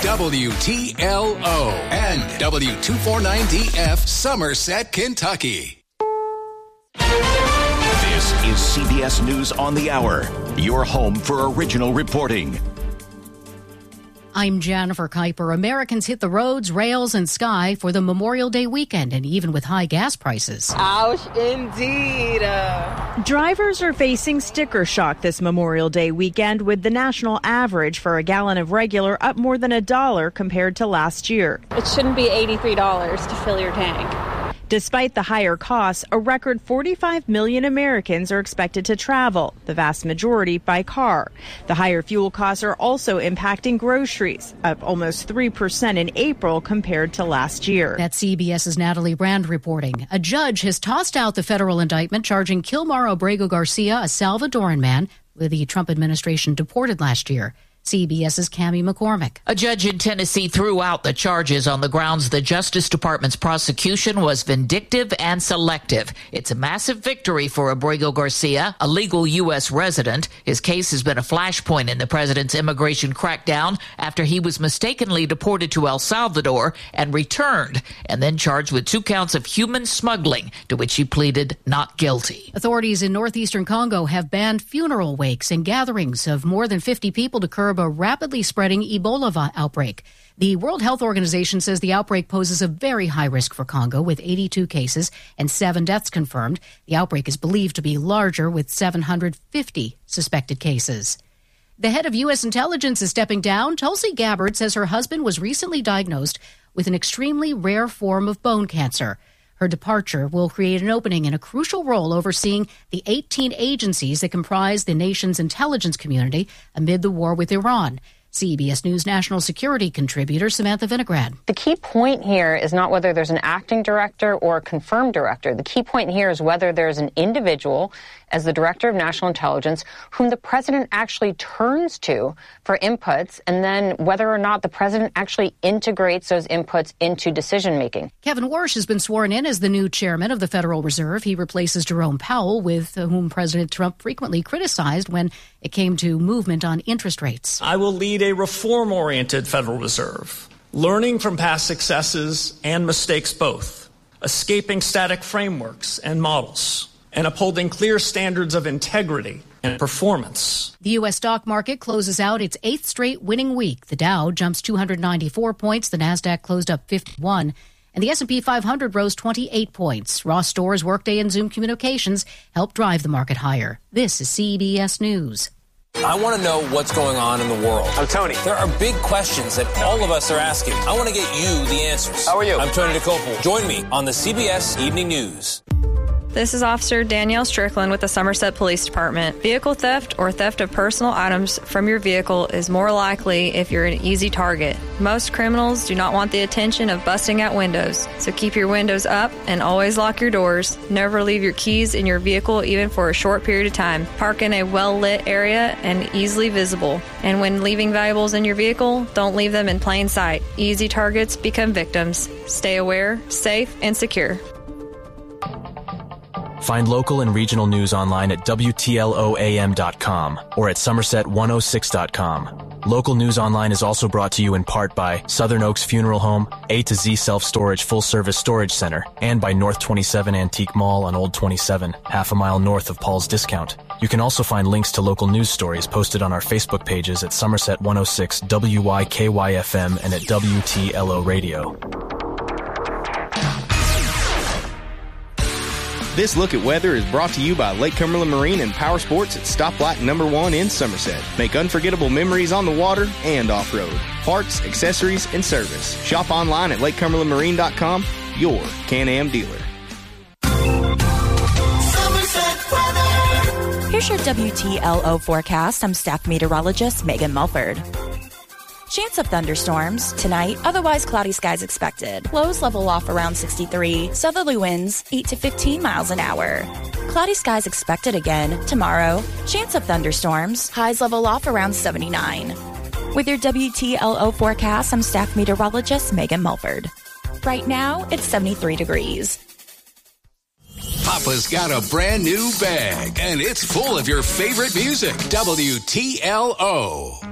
WTLO and W249DF Somerset, Kentucky. This is CBS News on the Hour, your home for original reporting. I'm Jennifer Kuiper. Americans hit the roads, rails, and sky for the Memorial Day weekend, and even with high gas prices. Ouch, indeed. Drivers are facing sticker shock this Memorial Day weekend, with the national average for a gallon of regular up more than $1 compared to last year. It shouldn't be $83 to fill your tank. Despite the higher costs, a record 45 million Americans are expected to travel, the vast majority by car. The higher fuel costs are also impacting groceries, up almost 3% in April compared to last year. That's CBS's Natalie Brand reporting. A judge has tossed out the federal indictment charging Kilmar Abrego Garcia, a Salvadoran man with the Trump administration deported last year. CBS's Cammie McCormick. A judge in Tennessee threw out the charges on the grounds the Justice Department's prosecution was vindictive and selective. It's a massive victory for Abrego Garcia, a legal U.S. resident. His case has been a flashpoint in the president's immigration crackdown after he was mistakenly deported to El Salvador and returned, and then charged with 2 counts of human smuggling, to which he pleaded not guilty. Authorities in northeastern Congo have banned funeral wakes and gatherings of more than 50 people to curb a rapidly spreading Ebola outbreak. The World Health Organization says the outbreak poses a very high risk for Congo, with 82 cases and 7 deaths confirmed. The outbreak is believed to be larger, with 750 suspected cases. The head of U.S. intelligence is stepping down. Tulsi Gabbard says her husband was recently diagnosed with an extremely rare form of bone cancer. Her departure will create an opening in a crucial role overseeing the 18 agencies that comprise the nation's intelligence community amid the war with Iran. CBS News national security contributor Samantha Vinograd. The key point here is not whether there's an acting director or a confirmed director. The key point here is whether there's an individual as the director of national intelligence whom the president actually turns to for inputs, and then whether or not the president actually integrates those inputs into decision making. Kevin Warsh has been sworn in as the new chairman of the Federal Reserve. He replaces Jerome Powell, with whom President Trump frequently criticized when it came to movement on interest rates. I will lead a reform-oriented Federal Reserve, learning from past successes and mistakes both, escaping static frameworks and models, and upholding clear standards of integrity and performance. The U.S. stock market closes out its 8th straight winning week. The Dow jumps 294 points, the Nasdaq closed up 51, and the S&P 500 rose 28 points. Ross Stores, Workday, and Zoom Communications helped drive the market higher. This is CBS News. I want to know what's going on in the world. I'm Tony. There are big questions that all of us are asking. I want to get you the answers. How are you? I'm Tony DeCopel. Join me on the CBS Evening News. This is Officer Danielle Strickland with the Somerset Police Department. Vehicle theft or theft of personal items from your vehicle is more likely if you're an easy target. Most criminals do not want the attention of busting out windows, so keep your windows up and always lock your doors. Never leave your keys in your vehicle even for a short period of time. Park in a well-lit area and easily visible. And when leaving valuables in your vehicle, don't leave them in plain sight. Easy targets become victims. Stay aware, safe, and secure. Find local and regional news online at WTLOAM.com or at Somerset106.com. Local news online is also brought to you in part by Southern Oaks Funeral Home, A to Z Self-Storage Full-Service Storage Center, and by North 27 Antique Mall on Old 27, half a mile north of Paul's Discount. You can also find links to local news stories posted on our Facebook pages at Somerset 106 WYKY-FM and at WTLO Radio. This look at weather is brought to you by Lake Cumberland Marine and Power Sports at Stoplight number 1 in Somerset. Make unforgettable memories on the water and off-road. Parts, accessories, and service. Shop online at LakeCumberlandMarine.com, your Can-Am dealer. Here's your WTLO forecast. I'm staff meteorologist Megan Mulford. Chance of thunderstorms tonight, otherwise cloudy skies expected. Lows level off around 63. Southerly winds 8 to 15 miles an hour. Cloudy skies expected again tomorrow. Chance of thunderstorms, highs level off around 79. With your WTLO forecast, I'm staff meteorologist Megan Mulford. Right now, it's 73 degrees. Papa's got a brand new bag, and it's full of your favorite music. WTLO.